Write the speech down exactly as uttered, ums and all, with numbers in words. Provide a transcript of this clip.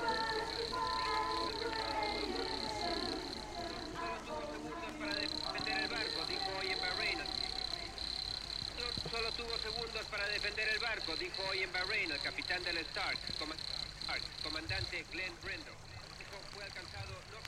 Solo tuvo segundos para defender el barco, dijo hoy en Bahrein el capitán del Stark, comandante Glenn Brindle. Fue alcanzado no